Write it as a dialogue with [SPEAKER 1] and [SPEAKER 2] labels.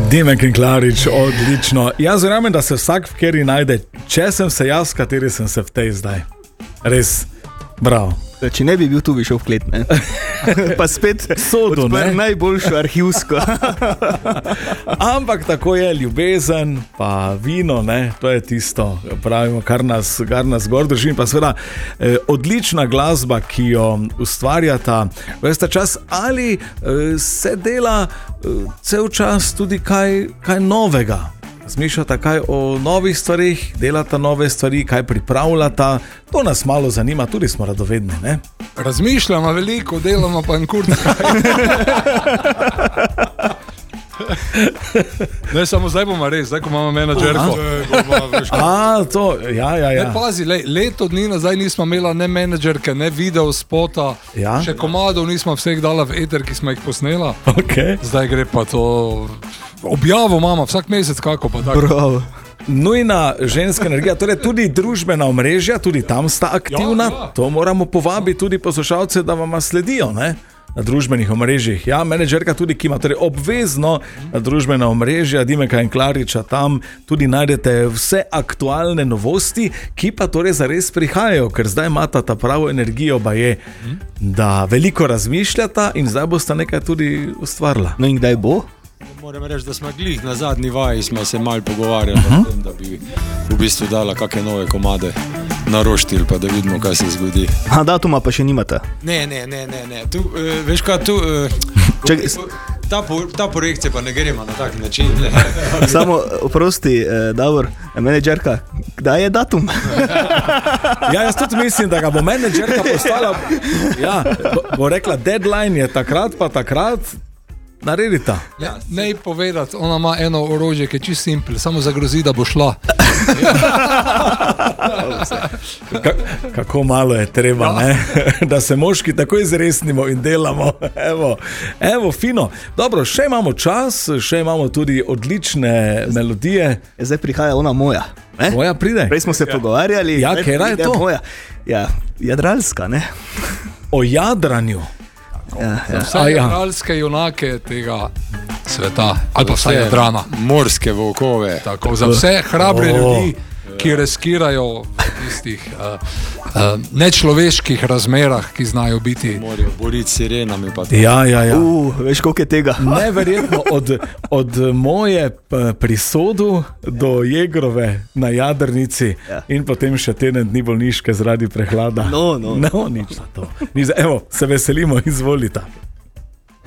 [SPEAKER 1] Dimek in Klarič, odlično. Jaz verjamem, da se vsak v kjeri najde, če sem se jaz, kateri sem se v tej zdaj. Res, bravo.
[SPEAKER 2] Če ne bi bil tu, bi šel v klet, ne? Pa spet
[SPEAKER 1] Sodo, ne?
[SPEAKER 2] Najboljšo arhivsko.
[SPEAKER 1] Ampak tako je ljubezen, pa vino, ne? To je tisto, pravimo, kar nas gor drži. Pa seveda odlična glasba, ki jo ustvarjata ves ta čas, ali se dela cel čas tudi kaj novega. Zmišljata kaj o novih stvarih, delata nove stvari, kaj pripravljata. To nas malo zanima, tudi smo radovedni, ne?
[SPEAKER 3] Razmišljamo veliko, delamo pa en kurd. Ne, samo zdaj bomo res, zdaj ko imamo menadžerko.
[SPEAKER 1] Ja.
[SPEAKER 3] Ne, pazi, leto dni nazaj nismo imela ne menadžerke, ne video spota, še komadov nismo vseh dala v eter, ki smo jih posnela.
[SPEAKER 1] Okay.
[SPEAKER 3] Zdaj gre pa to... Objavo imamo vsak mesec, kako pa tako.
[SPEAKER 2] Bravo.
[SPEAKER 1] Nujna ženska energija, torej tudi družbena omrežja, tudi tam sta aktivna. Ja. To moramo povabiti tudi poslušalce, da vam sledijo, ne? Na družbenih omrežjih. Ja, menedžerka tudi, ki ima torej obvezno na družbena omrežja, Dimeka in Klariča, tam tudi najdete vse aktualne novosti, ki pa torej zares prihajajo, ker zdaj imata ta pravo energijo, da veliko razmišljata in zdaj bosta nekaj tudi ustvarila.
[SPEAKER 2] No in kdaj bo?
[SPEAKER 4] Moram reči, da smo glih na zadnji vaji smo se malo pogovarjali o tem, da bi v bistvu dala kakšne nove komade naroštil, pa da vidimo, kaj se zgodi.
[SPEAKER 2] Datuma pa še nimate?
[SPEAKER 4] Ne. Tu, veš kaj, tu... Ta projekcija pa ne gremo na tak način.
[SPEAKER 2] Samo, oprosti, Davor, menedžerka, kdaj je datum?
[SPEAKER 1] Ja, jaz tudi mislim, da ga bo menedžerka postala... Ja, bo rekla, deadline je takrat pa takrat, naredita.
[SPEAKER 3] Ne povedati, ona ima eno orožje, ki je čisto simpel, samo zagrozi, da bo šla.
[SPEAKER 1] Kako malo je treba, ne? Da se moški tako izresnimo in delamo. Evo, fino. Dobro, še imamo čas, še imamo tudi odlične melodije.
[SPEAKER 2] Zdaj prihaja ona moja. Ne?
[SPEAKER 1] Moja pride.
[SPEAKER 2] Prej smo se pogovarjali.
[SPEAKER 1] Ja, kera je to?
[SPEAKER 2] Moja. Ja, jadralska, ne?
[SPEAKER 1] O jadranju.
[SPEAKER 3] Vse jadralske junake tega sveta, ali pa vse jadrana.
[SPEAKER 4] Morske volkove.
[SPEAKER 3] Tako, za vse hrabre ljudi, ki riskirajo v tistih nečloveških razmerah, ki znajo biti.
[SPEAKER 4] Morajo boriti sirenami. Pa
[SPEAKER 1] ja.
[SPEAKER 2] Veš, koliko je tega?
[SPEAKER 1] Neverjetno, od moje pri Sodu do Jegrove na jadrnici in potem še teden dni bolniške zaradi prehlada.
[SPEAKER 2] No.
[SPEAKER 1] Nič za to. Evo, se veselimo, izvolita.